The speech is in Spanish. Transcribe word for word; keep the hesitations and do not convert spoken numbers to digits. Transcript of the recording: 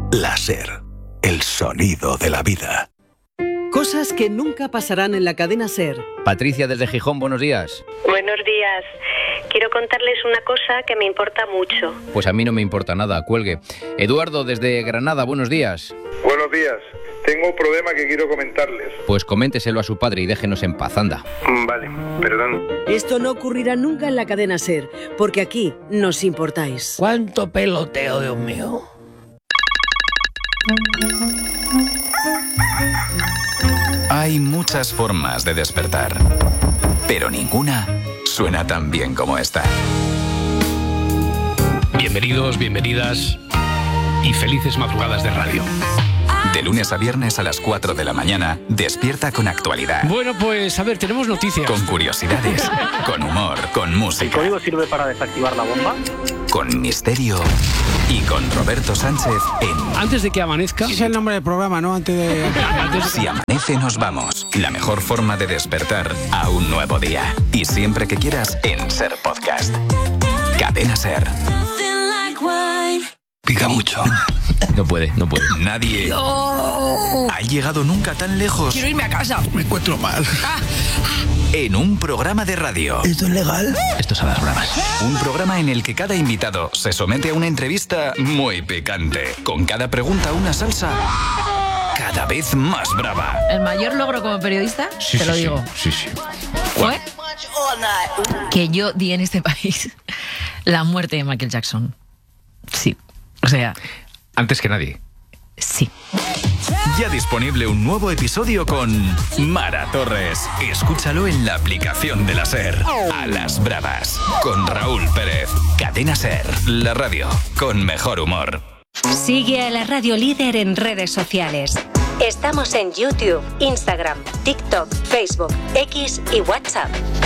La SER, el sonido de la vida. Cosas que nunca pasarán en la cadena SER. Patricia desde Gijón, buenos días. Buenos días. Quiero contarles una cosa que me importa mucho. Pues a mí no me importa nada, cuelgue. Eduardo desde Granada, buenos días. Buenos días. Tengo un problema que quiero comentarles. Pues coménteselo a su padre y déjenos en paz, anda. Vale, perdón. Esto no ocurrirá nunca en la cadena SER, porque aquí nos importáis. ¿Cuánto peloteo, Dios mío? Hay muchas formas de despertar, pero ninguna suena tan bien como esta. Bienvenidos, bienvenidas y felices madrugadas de radio. De lunes a viernes a las cuatro de la mañana, despierta con actualidad. Bueno, pues a ver, tenemos noticias. Con curiosidades, con humor, con música. ¿El código sirve para desactivar la bomba? Con misterio y con Roberto Sánchez en... Antes de que amanezca... Ese es el nombre del programa, ¿no? Antes de... Antes de... Si amanece nos vamos. La mejor forma de despertar a un nuevo día. Y siempre que quieras en SER Podcast. Cadena SER. Pica mucho. No puede, no puede. Nadie no. ha llegado nunca tan lejos. Quiero irme a casa. Me encuentro mal. En un programa de radio. ¿Esto es legal? Esto son las bromas. Un programa en el que cada invitado se somete a una entrevista muy picante. Con cada pregunta una salsa cada vez más brava. El mayor logro como periodista, Sí, te sí, lo sí, digo, sí, sí. fue que yo di en este país la muerte de Michael Jackson. Sí, o sea... Antes que nadie. Sí. Ya disponible un nuevo episodio con Mara Torres. Escúchalo en la aplicación de la SER. A las bravas. Con Raúl Pérez. Cadena SER. La radio con mejor humor. Sigue a la Radio Líder en redes sociales. Estamos en YouTube, Instagram, TikTok, Facebook, X y WhatsApp.